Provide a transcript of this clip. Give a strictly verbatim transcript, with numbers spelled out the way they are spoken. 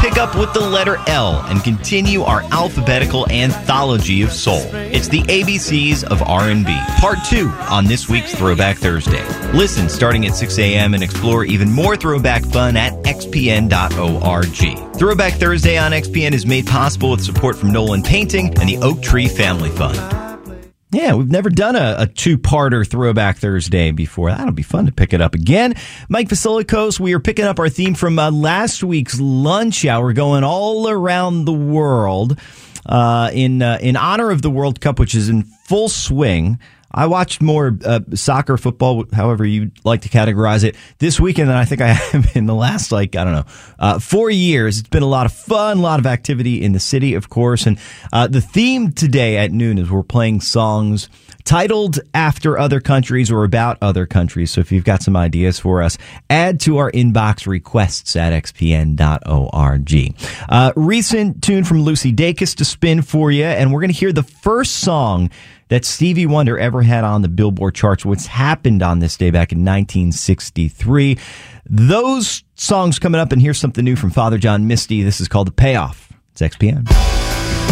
pick up with the letter L and continue our alphabetical anthology of soul. It's the A B Cs of R and B, part two on this week's Throwback Thursday. Listen starting at six a.m. and explore even more throwback fun at x p n dot org. Throwback Thursday on X P N is made possible with support from Nolan Painting and the Oak Tree Family Fund. Yeah, we've never done a, a two-parter Throwback Thursday before. That'll be fun to pick it up again. Mike Vasilikos, we are picking up our theme from uh, last week's lunch hour, going all around the world uh, in uh, in honor of the World Cup, which is in full swing. I watched more uh, soccer, football, however you like to categorize it, this weekend than I think I have in the last, like, I don't know, uh, four years. It's been a lot of fun, a lot of activity in the city, of course. And uh, the theme today at noon is we're playing songs titled after other countries or about other countries. So if you've got some ideas for us, add to our inbox requests at x p n dot org. Uh, recent tune from Lucy Dacus to spin for you, and we're going to hear the first song that Stevie Wonder ever had on the Billboard charts, which happened on this day back in nineteen sixty-three. Those songs coming up, and here's something new from Father John Misty. This is called The Payoff. It's X P N.